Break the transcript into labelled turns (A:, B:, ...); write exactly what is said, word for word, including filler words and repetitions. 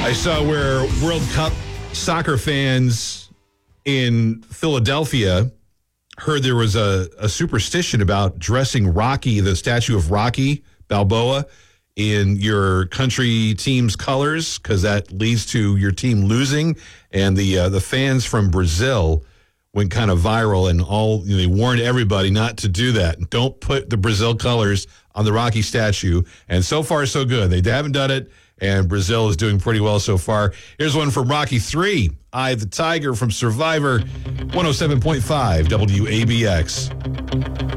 A: I saw where World Cup soccer fans in Philadelphia heard there was a, a superstition about dressing Rocky, the statue of Rocky Balboa, in your country team's colors because that leads to your team losing. And the uh, the fans from Brazil went kind of viral, and all you know, they warned everybody not to do that. Don't put the Brazil colors on the Rocky statue. And so far, so good. They haven't done it, and Brazil is doing pretty well so far. Here's one from Rocky three, Eye of the Tiger from Survivor, one oh seven point five W A B X.